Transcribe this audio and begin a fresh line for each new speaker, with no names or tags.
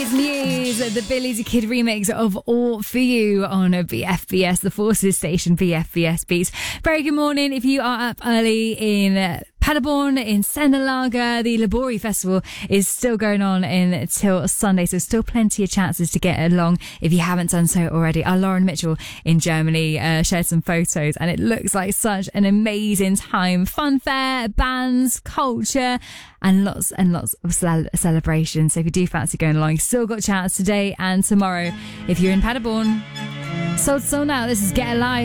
Muse, the Billy the Kid remix of All For You on BFBS, the Forces station, BFBS Beats. Very good morning. If you are up early in Paderborn, in Senalaga, the Labori Festival is still going on until Sunday, so still plenty of chances to get along if you haven't done so already. Our Lauren Mitchell in Germany shared some photos, and it looks like such an amazing time. Fun fair, bands, culture, and lots of celebrations. So if you do fancy going along, you've still got a chance today and tomorrow if you're in Paderborn. So now, this is Get Alive.